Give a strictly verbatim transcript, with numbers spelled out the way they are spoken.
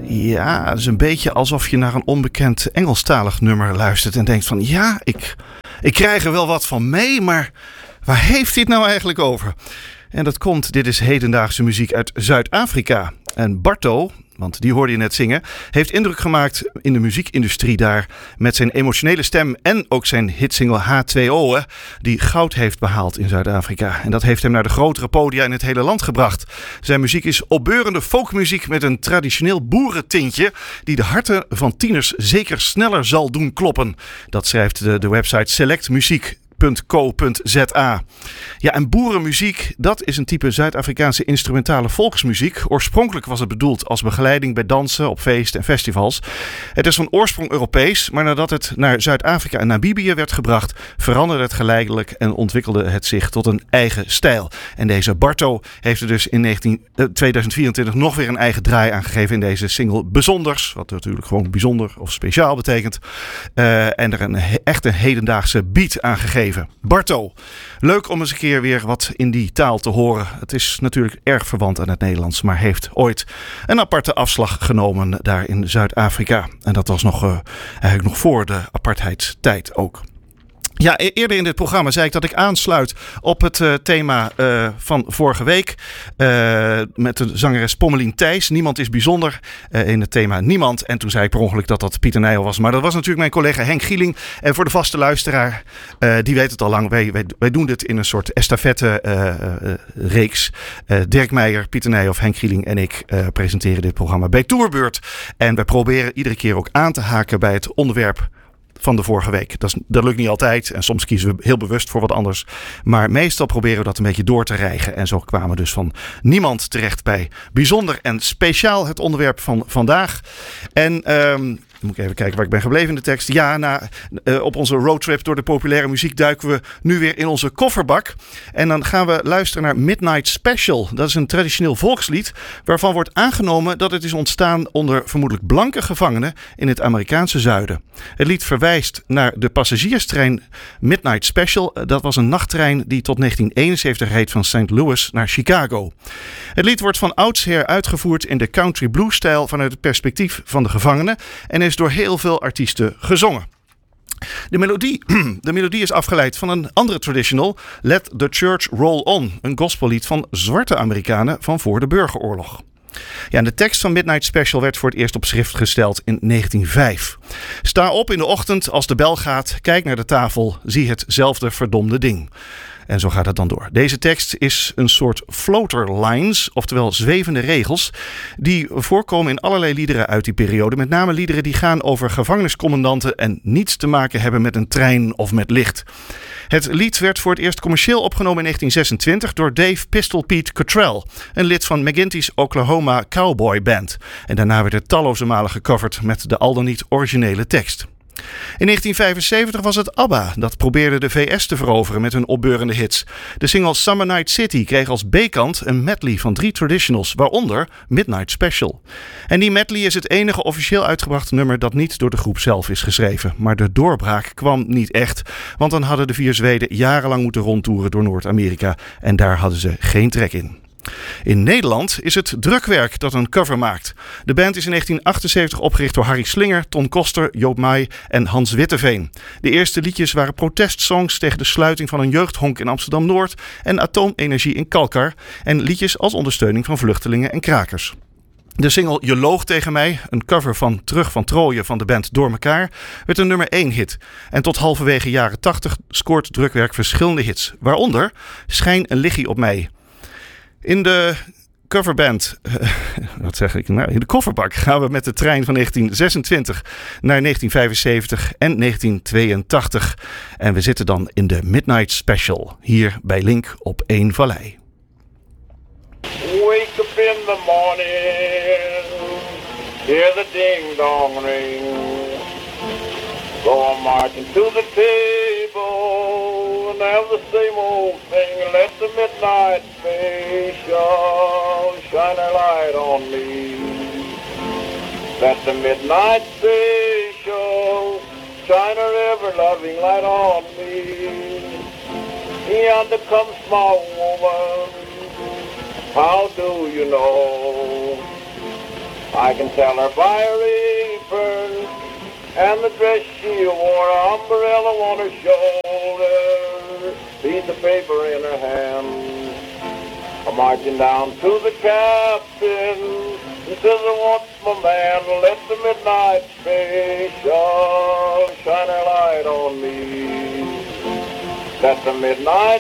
Ja, het is een beetje alsof je naar een onbekend Engelstalig nummer luistert en denkt van ja, ik, ik krijg er wel wat van mee, maar waar heeft hij het nou eigenlijk over? En dat komt, dit is hedendaagse muziek uit Zuid-Afrika. En Barto, want die hoorde je net zingen, heeft indruk gemaakt in de muziekindustrie daar met zijn emotionele stem en ook zijn hitsingle H twee O, die goud heeft behaald in Zuid-Afrika. En dat heeft hem naar de grotere podia in het hele land gebracht. Zijn muziek is opbeurende folkmuziek met een traditioneel boerentintje die de harten van tieners zeker sneller zal doen kloppen. Dat schrijft de, de website Select Muziek. .co punt z a. Ja, en boerenmuziek, dat is een type Zuid-Afrikaanse instrumentale volksmuziek. Oorspronkelijk was het bedoeld als begeleiding bij dansen op feesten en festivals. Het is van oorsprong Europees, maar nadat het naar Zuid-Afrika en Namibië werd gebracht, veranderde het geleidelijk en ontwikkelde het zich tot een eigen stijl. En deze Barto heeft er dus in negentien, tweeduizend vierentwintig nog weer een eigen draai aangegeven in deze single Bijzonders, wat natuurlijk gewoon bijzonder of speciaal betekent. Uh, en er een echt een hedendaagse beat aangegeven. Barto, leuk om eens een keer weer wat in die taal te horen. Het is natuurlijk erg verwant aan het Nederlands, maar heeft ooit een aparte afslag genomen daar in Zuid-Afrika. En dat was nog, uh, eigenlijk nog voor de apartheidstijd ook. Ja, eerder in dit programma zei ik dat ik aansluit op het uh, thema uh, van vorige week. Uh, met de zangeres Pommelien Thijs. Niemand is bijzonder uh, in het thema Niemand. En toen zei ik per ongeluk dat dat Pieter Nijl was. Maar dat was natuurlijk mijn collega Henk Gieling. En voor de vaste luisteraar, uh, die weet het al lang. Wij, wij, wij doen dit in een soort estafette uh, uh, reeks. Uh, Dirk Meijer, Pieter Nijl of Henk Gieling en ik uh, presenteren dit programma bij Tourbeurt. En wij proberen iedere keer ook aan te haken bij het onderwerp van de vorige week. Dat, is, dat lukt niet altijd en soms kiezen we heel bewust voor wat anders. Maar meestal proberen we dat een beetje door te rijgen. En zo kwamen we dus van Niemand terecht bij bijzonder en speciaal het onderwerp van vandaag. En um, dan moet ik even kijken waar ik ben gebleven in de tekst. Ja, na, uh, op onze roadtrip door de populaire muziek duiken we nu weer in onze kofferbak. En dan gaan we luisteren naar Midnight Special. Dat is een traditioneel volkslied waarvan wordt aangenomen dat het is ontstaan onder vermoedelijk blanke gevangenen in het Amerikaanse zuiden. Het lied verwijst naar de passagierstrein Midnight Special. Dat was een nachttrein die tot negentien eenenzeventig reed van Saint Louis naar Chicago. Het lied wordt van oudsher uitgevoerd in de country blues stijl vanuit het perspectief van de gevangenen en is door heel veel artiesten gezongen. De melodie, de melodie is afgeleid van een andere traditional, Let the Church Roll On, een gospellied van zwarte Amerikanen van voor de burgeroorlog. Ja, en de tekst van Midnight Special werd voor het eerst op schrift gesteld in negentien vijf. Sta op in de ochtend als de bel gaat, kijk naar de tafel, zie hetzelfde verdomde ding. En zo gaat het dan door. Deze tekst is een soort floater lines, oftewel zwevende regels, die voorkomen in allerlei liederen uit die periode. Met name liederen die gaan over gevangeniscommandanten en niets te maken hebben met een trein of met licht. Het lied werd voor het eerst commercieel opgenomen in negentien zesentwintig door Dave Pistol Pete Cottrell, een lid van McGinty's Oklahoma Cowboy Band. En daarna werd het talloze malen gecoverd met de al dan niet originele tekst. In negentien vijfenzeventig was het ABBA dat probeerde de V S te veroveren met hun opbeurende hits. De single Summer Night City kreeg als B-kant een medley van drie traditionals, waaronder Midnight Special. En die medley is het enige officieel uitgebrachte nummer dat niet door de groep zelf is geschreven. Maar de doorbraak kwam niet echt, want dan hadden de vier Zweden jarenlang moeten rondtoeren door Noord-Amerika en daar hadden ze geen trek in. In Nederland is het Drukwerk dat een cover maakt. De band is in negentien achtenzeventig opgericht door Harry Slinger, Ton Koster, Joop Maai en Hans Witteveen. De eerste liedjes waren protestsongs tegen de sluiting van een jeugdhonk in Amsterdam-Noord en atoomenergie in Kalkar en liedjes als ondersteuning van vluchtelingen en krakers. De single Je loog tegen mij, een cover van Terug van Trooien van de band Door Mekaar, werd een nummer één hit. En tot halverwege jaren tachtig scoort Drukwerk verschillende hits, waaronder Schijn een liggie op mij. In de coverband, uh, wat zeg ik nou, in de kofferbak gaan we met de trein van negentien zesentwintig naar negentien vijfenzeventig en negentien tweeëntachtig. En we zitten dan in de Midnight Special, hier bij Link op één Vallei. Wake up in the morning, hear the ding dong ring, go marching to the table and have the same old thing. Let the midnight special shine a light on me. Let the midnight special shine a ever-loving light on me. Yonder comes my woman, how do you know? I can tell her by her apron and the dress she wore, an umbrella on her shoulder, piece of paper in her hand. I'm marching down to the captain, he says, I want my man, let the midnight special shine a light on me. Let the midnight